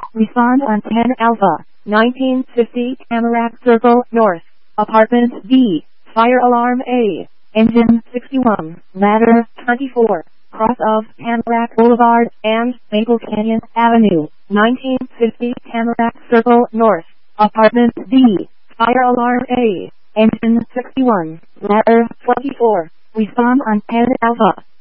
Respond on 10 Alpha, 1950 Tamarack Circle North, Apartment B, Fire Alarm A, Engine 61, Ladder 24, cross of Tamarack Boulevard and Maple Canyon Avenue, 1950 Tamarack Circle North, Apartment B, Fire Alarm A, Engine 61, Ladder 24. Respond on 10 Alpha.